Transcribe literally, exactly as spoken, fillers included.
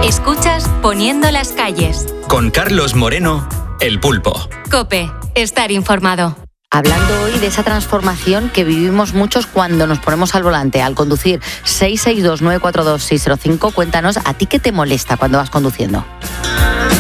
Escuchas Poniendo las calles. Con Carlos Moreno, El Pulpo. COPE. Estar informado. Hablando hoy de esa transformación que vivimos muchos cuando nos ponemos al volante, al conducir. Seis seis dos nueve cuatro dos seis cero cinco. Cuéntanos, ¿a ti qué te molesta cuando vas conduciendo?